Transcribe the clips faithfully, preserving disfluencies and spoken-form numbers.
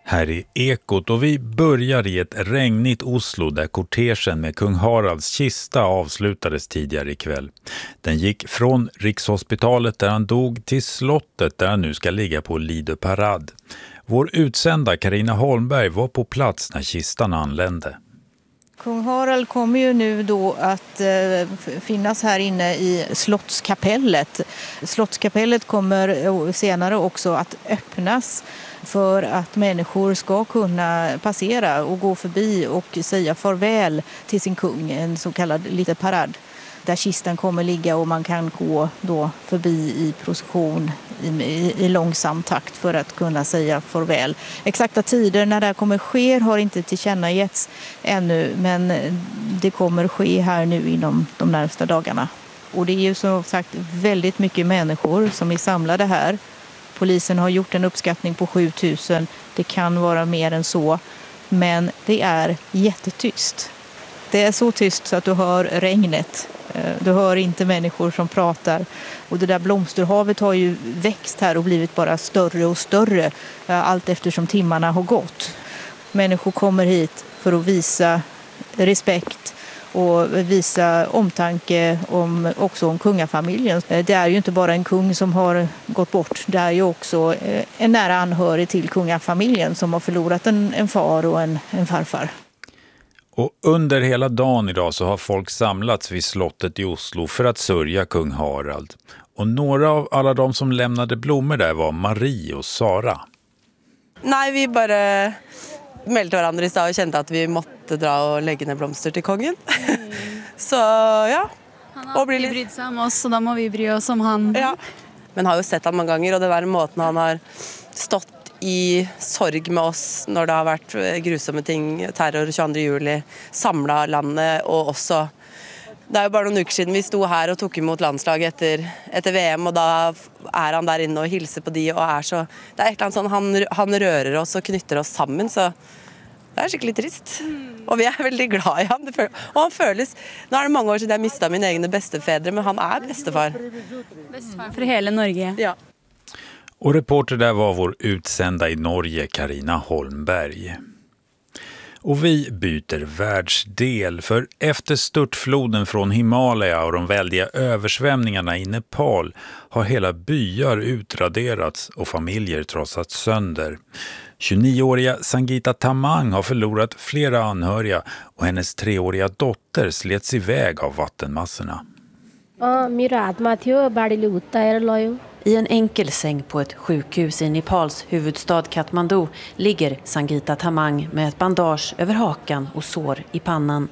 Här är Ekot och vi börjar i ett regnigt Oslo där kortegen med kung Haralds kista avslutades tidigare ikväll. Den gick från Rikshospitalet där han dog till slottet där han nu ska ligga på Lido Parad. Vår utsända Carina Holmberg var på plats när kistan anlände. Kung Harald kommer ju nu då att eh, finnas här inne i Slottskapellet. Slottskapellet kommer senare också att öppnas för att människor ska kunna passera och gå förbi och säga farväl till sin kung, en så kallad Lido Parad. Där kistan kommer ligga och man kan gå då förbi i procession i, i, i långsam takt för att kunna säga farväl. Exakta tider när det kommer ske har inte tillkännagetts ännu, men det kommer ske här nu inom de närmaste dagarna. Och det är ju som sagt väldigt mycket människor som är samlade här. Polisen har gjort en uppskattning på sju tusen, det kan vara mer än så, men det är jättetyst. Det är så tyst så att du hör regnet. Du hör inte människor som pratar. Och det där blomsterhavet har ju växt här och blivit bara större och större allt eftersom timmarna har gått. Människor kommer hit för att visa respekt och visa omtanke om, också om kungafamiljen. Det är ju inte bara en kung som har gått bort. Det är ju också en nära anhörig till kungafamiljen som har förlorat en, en far och en, en farfar. Och under hela dagen idag så har folk samlats vid slottet i Oslo för att sörja kung Harald. Och några av alla de som lämnade blommor där var Marie och Sara. Nej, vi bara meldte varandra i stad och kände att vi måste dra och lägga ner blomster till kongen. Mm. Så ja. Han har alltid brytt sig om oss, så då må vi bry oss om han. Ja. Men har ju sett han många gånger och det där måten han har stått i sorg med oss när det har varit grusomme ting, terror tjugoandra juli, samla landet och också. Det är ju bara några veckor sedan vi stod här och tog emot landslaget efter, efter V M och då är han där inne och hilser på de och är så, det är ett eller annat han, han rörer oss och knyter oss samman så det är skickligt trist. Och vi är väldigt glada i han. Och han føles, nu är det många år sedan jag mistade mina egna bästefäder, men han är bästefar. Bästefar för hela Norge. Ja. Och reporter där var vår utsända i Norge, Carina Holmberg. Och vi byter världsdel, för efter störtfloden från Himalaya och de väldiga översvämningarna i Nepal har hela byar utraderats och familjer trossats sönder. tjugonioåriga Sangeeta Tamang har förlorat flera anhöriga och hennes treåriga dotter slets iväg av vattenmassorna. I en enkel säng på ett sjukhus i Nepals huvudstad Kathmandu ligger Sangeeta Tamang med ett bandage över hakan och sår i pannan.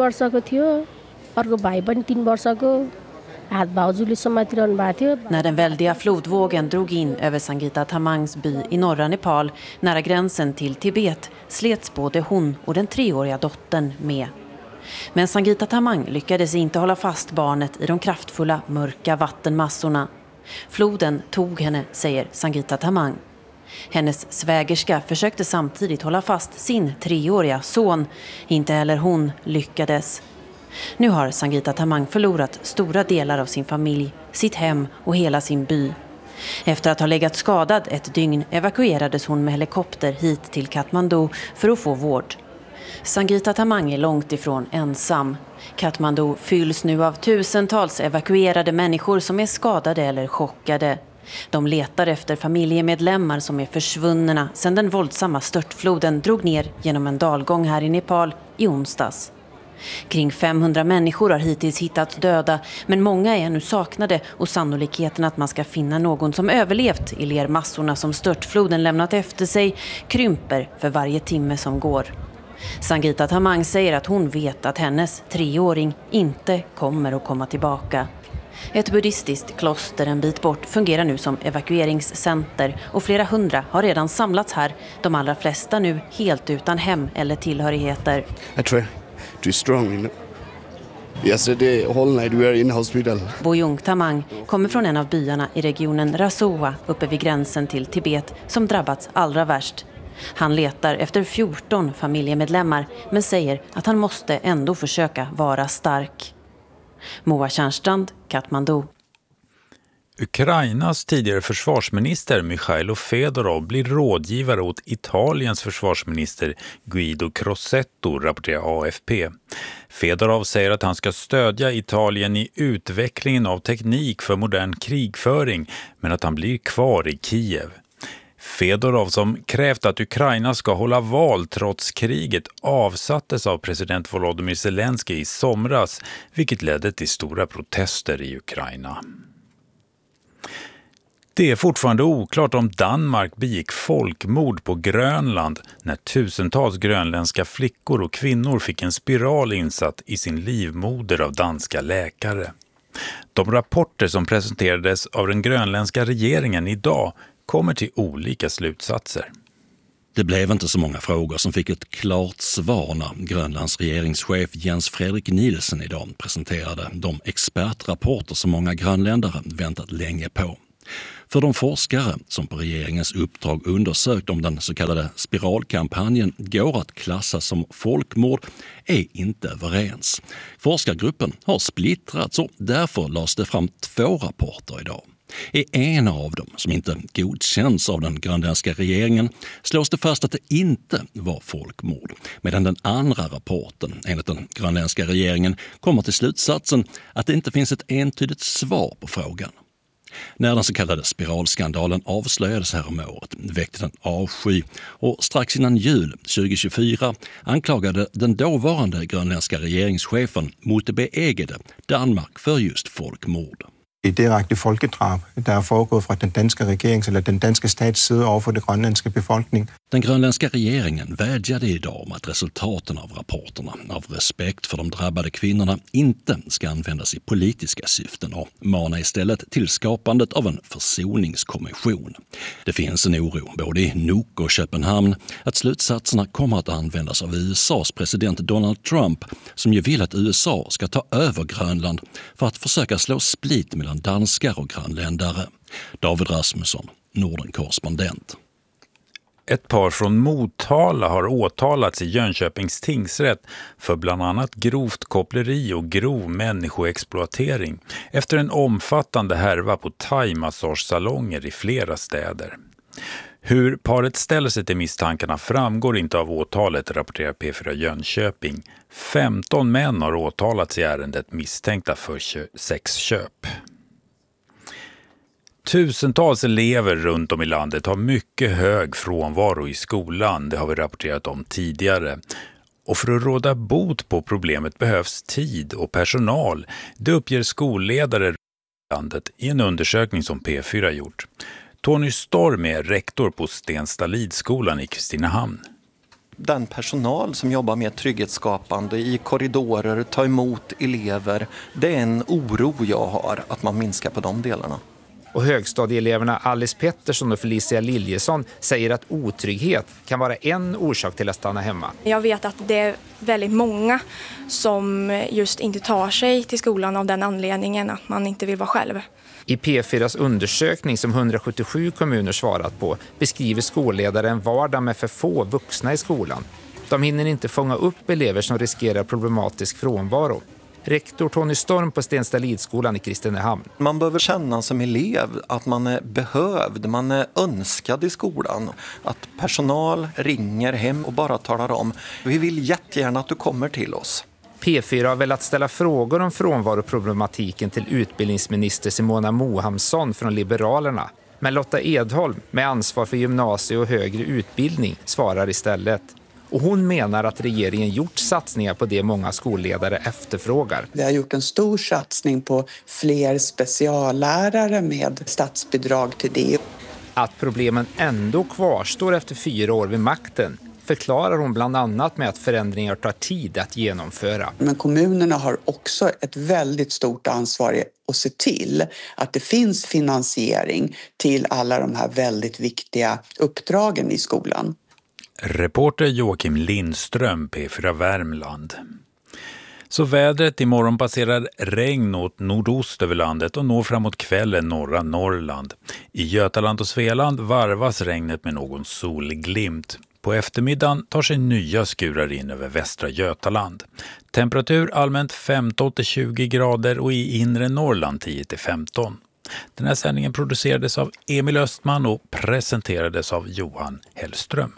När den väldiga flodvågen drog in över Sangeeta Tamangs by i norra Nepal, nära gränsen till Tibet, slets både hon och den treåriga dottern med. Men Sangeeta Tamang lyckades inte hålla fast barnet i de kraftfulla mörka vattenmassorna. Floden tog henne, säger Sangeeta Tamang. Hennes svägerska försökte samtidigt hålla fast sin treåriga son. Inte heller hon lyckades. Nu har Sangeeta Tamang förlorat stora delar av sin familj, sitt hem och hela sin by. Efter att ha legat skadad ett dygn evakuerades hon med helikopter hit till Kathmandu för att få vård. Sangeeta Tamang är långt ifrån ensam. Kathmandu fylls nu av tusentals evakuerade människor som är skadade eller chockade. De letar efter familjemedlemmar som är försvunna sedan den våldsamma störtfloden drog ner genom en dalgång här i Nepal i onsdags. Kring femhundra människor har hittills hittats döda, men många är nu saknade och sannolikheten att man ska finna någon som överlevt i lermassorna som störtfloden lämnat efter sig krymper för varje timme som går. Sangeeta Tamang säger att hon vet att hennes treåring inte kommer att komma tillbaka. Ett buddhistiskt kloster en bit bort fungerar nu som evakueringscenter och flera hundra har redan samlats här, de allra flesta nu helt utan hem eller tillhörigheter. I try to strong in yesterday whole night we were in hospital. Bojung Tamang kommer från en av byarna i regionen Rasoa uppe vid gränsen till Tibet som drabbats allra värst. Han letar efter fjorton familjemedlemmar men säger att han måste ändå försöka vara stark. Moa Tjärnstrand, Kathmandu. Ukrainas tidigare försvarsminister Mikhailo Fedorov blir rådgivare åt Italiens försvarsminister Guido Crosetto, rapporterar A F P. Fedorov säger att han ska stödja Italien i utvecklingen av teknik för modern krigföring, men att han blir kvar i Kiev. Fedorov, som krävt att Ukraina ska hålla val trots kriget, avsattes av president Volodymyr Zelensky i somras, vilket ledde till stora protester i Ukraina. Det är fortfarande oklart om Danmark begick folkmord på Grönland när tusentals grönländska flickor och kvinnor fick en spiral insatt i sin livmoder av danska läkare. De rapporter som presenterades av den grönländska regeringen idag kommer till olika slutsatser. Det blev inte så många frågor som fick ett klart svar när Grönlands regeringschef Jens Frederik Nielsen idag presenterade de expertrapporter som många grönländare väntat länge på. För de forskare som på regeringens uppdrag undersökt om den så kallade spiralkampanjen går att klassa som folkmord är inte överens. Forskargruppen har splittrats och därför lades det fram två rapporter idag. I en av dem, som inte godkänns av den grönländska regeringen, slås det fast att det inte var folkmord. Medan den andra rapporten, enligt den grönländska regeringen, kommer till slutsatsen att det inte finns ett entydigt svar på frågan. När den så kallade spiralskandalen avslöjades här om året väckte den avsky och strax innan jul tjugohundratjugofyra anklagade den dåvarande grönländska regeringschefen Muttebee Egede Danmark för just folkmord. Det är direkte folkedrab, der er foregået fra den danske regerings eller den danske stats side overfor det grønlandske befolkning. Den grönländska regeringen vädjade idag om att resultaten av rapporterna av respekt för de drabbade kvinnorna inte ska användas i politiska syften och mana istället till skapandet av en försoningskommission. Det finns en oro både i Nuuk och Köpenhamn att slutsatserna kommer att användas av U S A:s president Donald Trump, som ju vill att U S A ska ta över Grönland för att försöka slå split mellan danskar och grönländare. David Rasmusson, Norden-korrespondent. Ett par från Motala har åtalats i Jönköpings tingsrätt för bland annat grovt koppleri och grov människoexploatering efter en omfattande härva på thai-massagesalonger i flera städer. Hur paret ställer sig till misstankarna framgår inte av åtalet, rapporterar P fyra Jönköping. femton män har åtalats i ärendet misstänkta för sexköp. Tusentals elever runt om i landet har mycket hög frånvaro i skolan, det har vi rapporterat om tidigare. Och för att råda bot på problemet behövs tid och personal, det uppger skolledare i landet i en undersökning som P fyra gjort. Tony Storm är rektor på Stenstalidsskolan i Kristinehamn. Den personal som jobbar med trygghetsskapande i korridorer, ta emot elever, det är en oro jag har att man minskar på de delarna. Och högstadieeleverna Alice Pettersson och Felicia Liljesson säger att otrygghet kan vara en orsak till att stanna hemma. Jag vet att det är väldigt många som just inte tar sig till skolan av den anledningen att man inte vill vara själv. I P fyras undersökning som hundrasjuttiosju kommuner svarat på beskriver skolledare en vardag med för få vuxna i skolan. De hinner inte fånga upp elever som riskerar problematisk frånvaro. Rektor Tony Storm på Stenstalidsskolan i Kristinehamn. Man behöver känna som elev att man är behövd, man är önskad i skolan. Att personal ringer hem och bara talar om, vi vill jättegärna att du kommer till oss. P fyra har velat ställa frågor om frånvaroproblematiken till utbildningsminister Simona Mohamsson från Liberalerna. Men Lotta Edholm, med ansvar för gymnasie- och högre utbildning, svarar istället. Och hon menar att regeringen gjort satsningar på det många skolledare efterfrågar. Vi har gjort en stor satsning på fler speciallärare med statsbidrag till det. Att problemen ändå kvarstår efter fyra år vid makten förklarar hon bland annat med att förändringar tar tid att genomföra. Men kommunerna har också ett väldigt stort ansvar att se till att det finns finansiering till alla de här väldigt viktiga uppdragen i skolan. Reporter Joakim Lindström, P fyra Värmland. Så vädret imorgon passerar regn åt nordost över landet och når framåt kvällen norra Norrland. I Götaland och Svealand varvas regnet med någon solglimt. På eftermiddagen tar sig nya skurar in över västra Götaland. Temperatur allmänt femton till tjugo grader och i inre Norrland tio till femton. Den här sändningen producerades av Emil Östman och presenterades av Johan Hellström.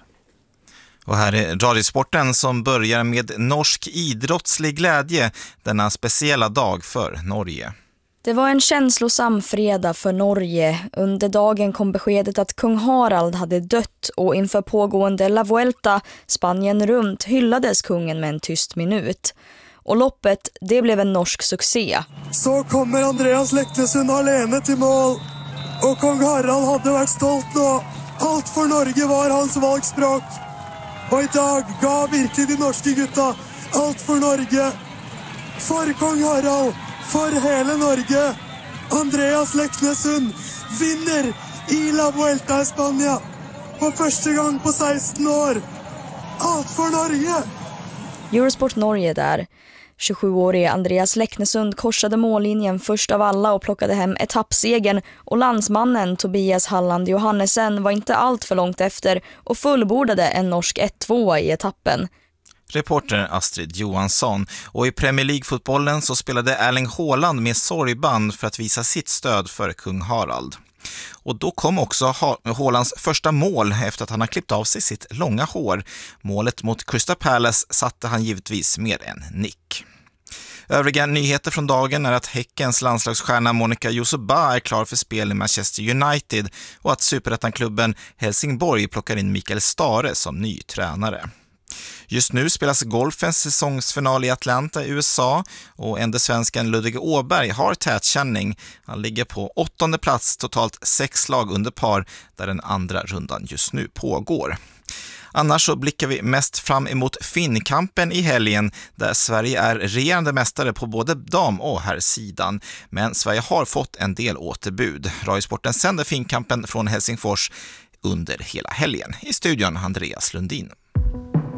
Och här är Radiosporten som börjar med norsk idrottslig glädje denna speciella dag för Norge. Det var en känslosam fredag för Norge. Under dagen kom beskedet att kung Harald hade dött och inför pågående La Vuelta, Spanien runt, hyllades kungen med en tyst minut. Och loppet, det blev en norsk succé. Så kommer Andreas Leknesund alene till mål. Och kung Harald hade varit stolt då. Allt för Norge var hans valgspråk. Och idag gav virkelig de norske gutta allt för Norge. För kung Harald, för hela Norge. Andreas Leknesund vinner i La Vuelta i Spanien. För första gången på sexton år. Allt för Norge. Eurosport Norge där. tjugosjuårige Andreas Leknesund korsade mållinjen först av alla och plockade hem etappsegern, och landsmannen Tobias Halland Johannesen var inte allt för långt efter och fullbordade en norsk ett två i etappen. Reporter Astrid Johansson. Och i Premier League-fotbollen så spelade Erling Haaland med sorgband för att visa sitt stöd för kung Harald. Och då kom också Haalands första mål efter att han har klippt av sig sitt långa hår. Målet mot Crystal Palace satte han givetvis med en nick. Övriga nyheter från dagen är att Häckens landslagsstjärna Monica Josuba är klar för spel i Manchester United och att superettanklubben Helsingborg plockar in Mikael Stare som ny tränare. Just nu spelas golfens säsongsfinal i Atlanta i U S A och ändersvenskan Ludvig Åberg har tätkänning. Han ligger på åttonde plats, totalt sex slag under par där den andra rundan just nu pågår. Annars så blickar vi mest fram emot Finnkampen i helgen där Sverige är regerande mästare på både dam- och herrsidan. Men Sverige har fått en del återbud. Radiosporten sänder Finnkampen från Helsingfors under hela helgen. I studion Andreas Lundin.